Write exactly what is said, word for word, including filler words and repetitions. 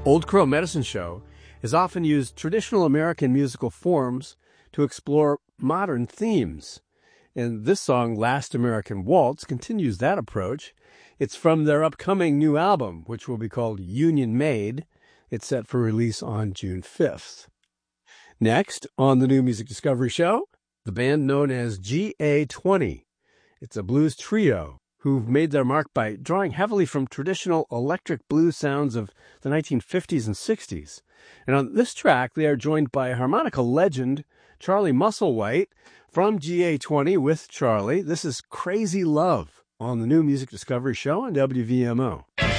Old Crow Medicine Show has often used traditional American musical forms to explore modern themes. And this song, Last American Waltz, continues that approach. It's from their upcoming new album, which will be called Union Made. It's set for release on June fifth. Next, on the New Music Discovery Show, the band known as G A twenty. It's a blues trio who've made their mark by drawing heavily from traditional electric blues sounds of the nineteen fifties and sixties. And on this track, they are joined by harmonica legend Charlie Musselwhite from G A twenty with Charlie. This is Crazy Love on the New Music Discovery Show on W V M O.